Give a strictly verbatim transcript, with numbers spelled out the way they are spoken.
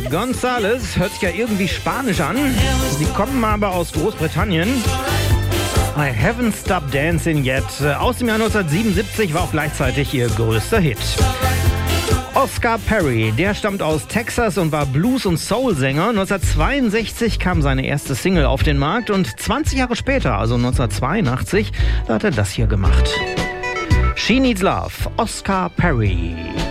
Gonzales hört sich ja irgendwie spanisch an. Sie kommen aber aus Großbritannien. I haven't stopped dancing yet. Aus dem Jahr neunzehnhundertsiebenundsiebzig war auch gleichzeitig ihr größter Hit. Oscar Perry, der stammt aus Texas und war Blues- und Soul-Sänger. neunzehnhundertzweiundsechzig kam seine erste Single auf den Markt und zwanzig Jahre später, also neunzehnhundertzweiundachtzig, da hat er das hier gemacht. She Needs Love, Oscar Perry.